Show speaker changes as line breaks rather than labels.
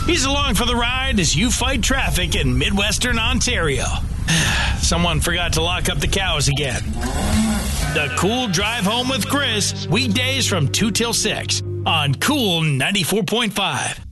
He's along for the ride as you fight traffic in Midwestern Ontario. Someone forgot to lock up the cows again. The Cool Drive Home with Chris, weekdays from 2 till 6 on Cool 94.5.